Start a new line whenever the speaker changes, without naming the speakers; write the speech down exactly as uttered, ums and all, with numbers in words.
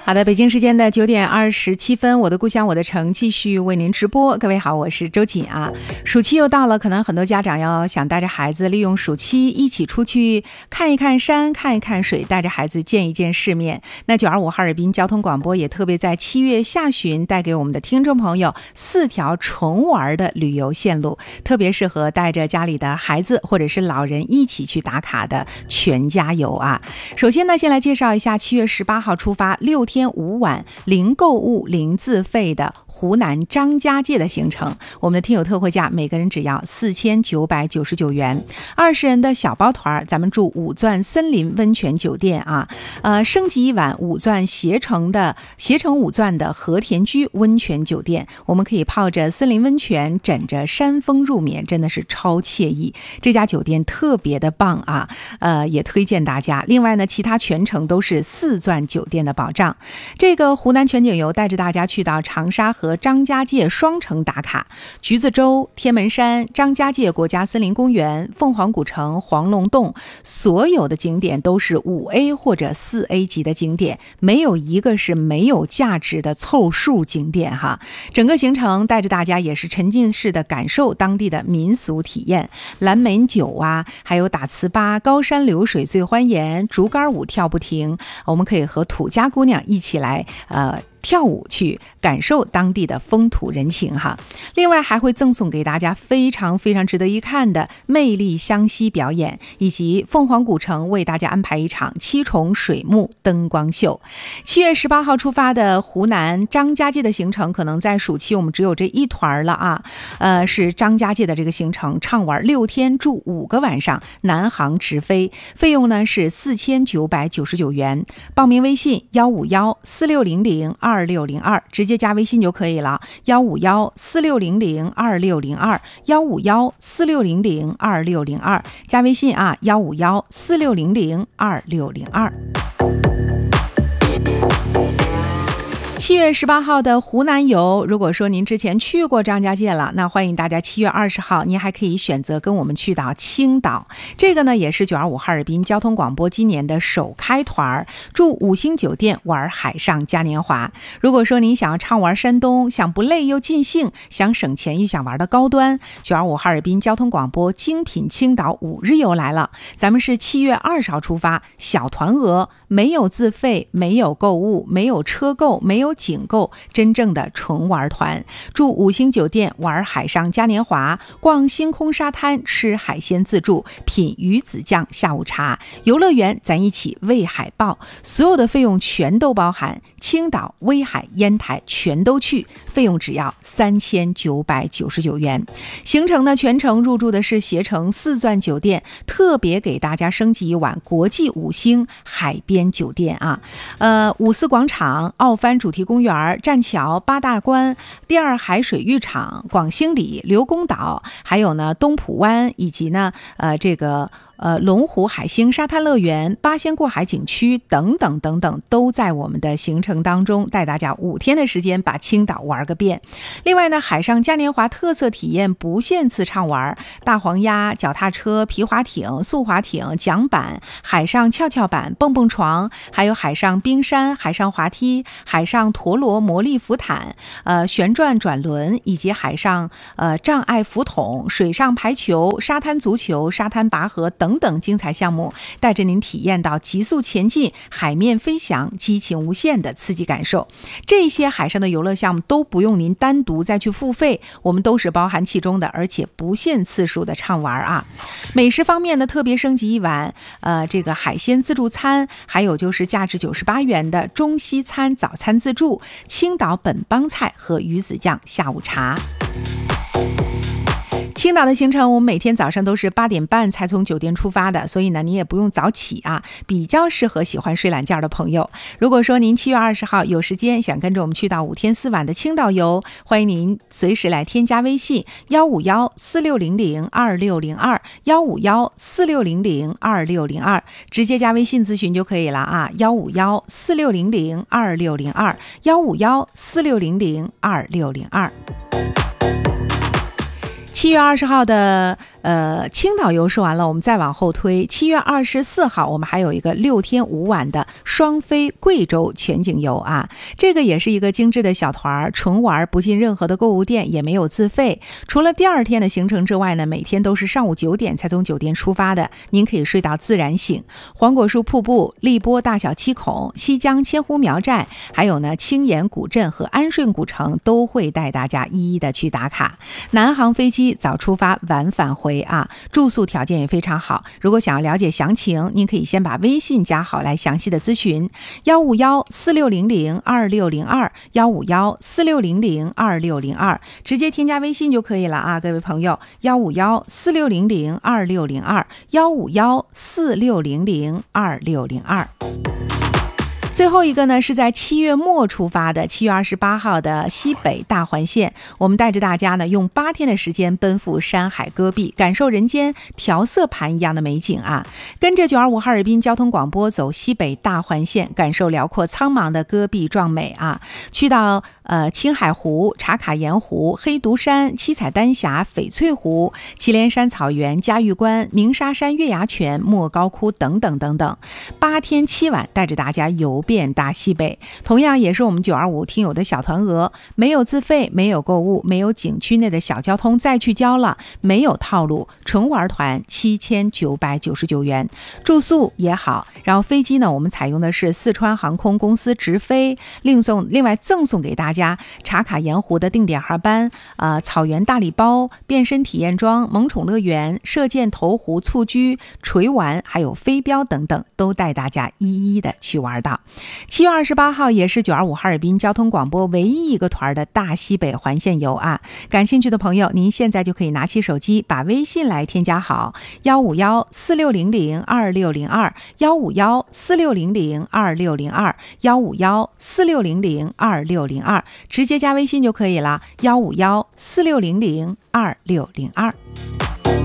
好的，北京时间的九点二十七分，我的故乡我的城继续为您直播。各位好，我是周瑾啊。暑期又到了，可能很多家长要想带着孩子利用暑期一起出去看一看山，看一看水，带着孩子见一见世面。那九二五哈尔滨交通广播也特别在七月下旬带给我们的听众朋友四条纯玩的旅游线路，特别适合带着家里的孩子或者是老人一起去打卡的全家游啊。首先呢，先来介绍一下七月十八号出发六天五晚零购物零自费的湖南张家界的行程，我们的听友特惠价每个人只要四千九百九十九元，二十人的小包团，咱们住五钻森林温泉酒店啊，呃，升级一晚五钻携程的携程五钻的和田居温泉酒店，我们可以泡着森林温泉，枕着山风入眠，真的是超惬意。这家酒店特别的棒啊，呃，也推荐大家。另外呢，其他全程都是四钻酒店的保障。这个湖南全景游带着大家去到长沙和张家界双城打卡，橘子洲、天门山、张家界国家森林公园、凤凰古城、黄龙洞，所有的景点都是 五 A 或者 四 A 级的景点，没有一个是没有价值的凑数景点哈。整个行程带着大家也是沉浸式的感受当地的民俗体验，蓝莓酒啊，还有打糍粑、高山流水最欢颜、竹竿舞跳不停，我们可以和土家姑娘一起来呃跳舞去感受当地的风土人情哈。另外还会赠送给大家非常非常值得一看的魅力湘西表演，以及凤凰古城为大家安排一场七重水幕灯光秀。七月十八号出发的湖南张家界的行程，可能在暑期我们只有这一团了啊，呃，是张家界的这个行程，畅玩六天住五个晚上，南航直飞，费用呢是四千九百九十九元。报名微信幺五幺四六零零二六零二，直接加微信就可以了，幺五幺四六零零二六零二，幺五幺四六零零二六零二，加微信啊，幺五幺四六零零二六零二。七月十八号的湖南游，如果说您之前去过张家界了，那欢迎大家七月二十号您还可以选择跟我们去到青岛。这个呢也是九二五哈尔滨交通广播今年的首开团，住五星酒店玩海上嘉年华。如果说您想要畅玩山东，想不累又尽兴，想省钱又想玩的高端，九二五哈尔滨交通广播精品青岛五日游来了。咱们是七月二十号出发，小团额，没有自费，没有购物，没有车购，没有景购，真正的纯玩团，住五星酒店，玩海上嘉年华，逛星空沙滩，吃海鲜自助，品鱼子酱下午茶，游乐园咱一起喂海豹，所有的费用全都包含，青岛、威海、烟台全都去，费用只要三千九百九十九元。行程呢，全程入住的是携程四钻酒店，特别给大家升级一晚国际五星海边酒店啊，呃，五四广场、奥帆主题公园、栈桥、八大关、第二海水浴场、广兴里、刘公岛，还有呢东浦湾，以及呢呃这个呃，龙湖海星沙滩乐园、八仙过海景区等等等等，都在我们的行程当中，带大家五天的时间把青岛玩个遍。另外呢，海上嘉年华特色体验不限次畅玩，大黄鸭、脚踏车、皮划艇、速滑艇、桨板、海上跷跷板、蹦蹦床，还有海上冰山、海上滑梯、海上陀螺魔力浮毯、呃旋转转轮，以及海上呃障碍浮筒、水上排球、沙滩足球、沙滩拔河等。等等精彩项目，带着您体验到急速前进、海面飞翔、激情无限的刺激感受。这些海上的游乐项目都不用您单独再去付费，我们都是包含其中的，而且不限次数的畅玩啊。美食方面呢，特别升级一碗呃这个海鲜自助餐，还有就是价值九十八元的中西餐早餐自助，青岛本帮菜和鱼子酱下午茶。青岛的行程我们每天早上都是八点半才从酒店出发的，所以呢你也不用早起啊，比较适合喜欢睡懒觉的朋友。如果说您七月二十号有时间想跟着我们去到五天四晚的青岛游，欢迎您随时来添加微信幺五幺四六零零二六零二，幺五幺四六零零二六零二，直接加微信咨询就可以了啊，幺五幺四六零零二六零二，幺五幺四六零零二六零二。七月二十号的呃，青岛游说完了，我们再往后推，七月二十四号我们还有一个六天五晚的双飞贵州全景游啊，这个也是一个精致的小团，纯玩，不进任何的购物店，也没有自费。除了第二天的行程之外呢，每天都是上午九点才从酒店出发的，您可以睡到自然醒。黄果树瀑布、荔波大小七孔、西江千湖苗寨，还有呢青岩古镇和安顺古城都会带大家一一的去打卡。南航飞机早出发晚返回啊，住宿条件也非常好。如果想要了解详情，您可以先把微信加好来详细的咨询，幺五幺四六零零二六零二，幺五幺四六零零二六零二，直接添加微信就可以了啊，各位朋友，幺五幺四六零零二六零二，幺五幺四六零零二六零二。最后一个呢，是在七月末出发的七月二十八号的西北大环线，我们带着大家呢用八天的时间奔赴山海戈壁，感受人间调色盘一样的美景啊！跟着九二五哈尔滨交通广播走西北大环线，感受辽阔苍茫的戈壁壮美啊！去到呃青海湖、茶卡盐湖、黑独山、七彩丹霞、翡翠湖、祁连山草原、嘉峪关、鸣沙山月牙泉、莫高窟等等等等，八天七晚带着大家游遍大西北，同样也是我们九二五听友的小团额，没有自费，没有购物，没有景区内的小交通再去交了，没有套路，纯玩团七千九百九十九元，住宿也好，然后飞机呢，我们采用的是四川航空公司直飞，另送另外赠送给大家茶卡盐湖的定点航班，呃，草原大礼包、变身体验装、萌宠乐园、射箭投湖、蹴鞠、垂玩，还有飞镖等等，都带大家一一的去玩到。七月二十八号也是九二五哈尔滨交通广播唯一一个团的大西北环线游啊！感兴趣的朋友，您现在就可以拿起手机，把微信来添加好，幺五幺四六零零二六零二，幺五幺四六零零二六零二，幺五幺四六零零二六零二，直接加微信就可以了，幺五幺四六零零二六零二。